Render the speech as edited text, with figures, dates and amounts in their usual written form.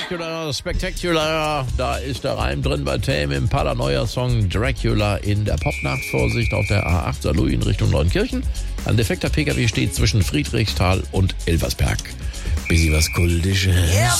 Spectacular. Da ist der Reim drin bei Tame Impala, neuer Song Dracula in der Popnacht. Vorsicht auf der A8 Saarlouis in Richtung Neunkirchen. Ein defekter PKW steht zwischen Friedrichsthal und Elversberg. Bisschen was Kultisches.